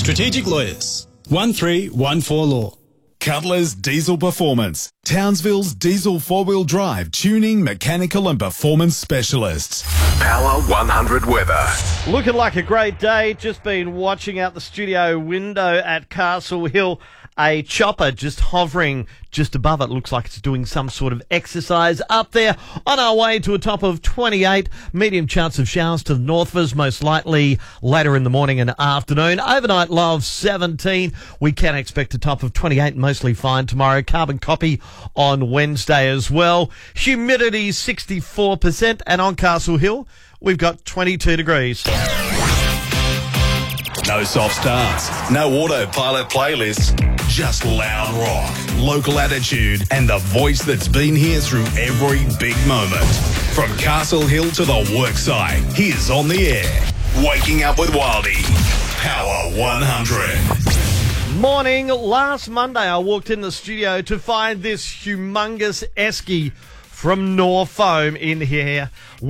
Strategic Lawyers, 1314 Law. Cutler's Diesel Performance, Townsville's diesel four-wheel drive tuning, mechanical and performance specialists. Power 100 weather. Looking like a great day. Just been watching out the studio window at Castle Hill. A chopper just hovering just above it. Looks like it's doing some sort of exercise up there. On our way to a top of 28. Medium chance of showers to the north of us, most likely later in the morning and afternoon. Overnight low of 17. We can expect a top of 28, mostly fine tomorrow. Carbon copy on Wednesday as well. Humidity 64%. And on Castle Hill, we've got 22 degrees. No soft starts, no autopilot playlists, just loud rock, local attitude, and the voice that's been here through every big moment. From Castle Hill to the worksite, here's On the Air. Waking Up with Wildy. Power 100. Morning. Last Monday, I walked in the studio to find this humongous esky from Norfoam in here.